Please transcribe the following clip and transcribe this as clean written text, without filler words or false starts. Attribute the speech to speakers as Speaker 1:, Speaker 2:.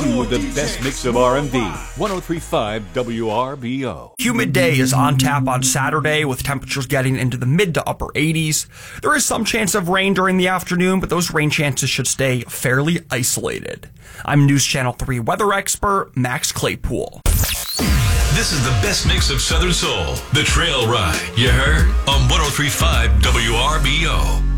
Speaker 1: to the best mix of R&B. 103.5 WRBO.
Speaker 2: Humid day is on tap on Saturday with temperatures getting into the mid to upper 80s. There is some chance of rain during the afternoon, but those rain chances should stay fairly isolated. I'm News Channel 3 weather expert Max Claypool.
Speaker 3: This is the best mix of Southern Soul, The Trail Ride. You heard? On 103.5 WRBO.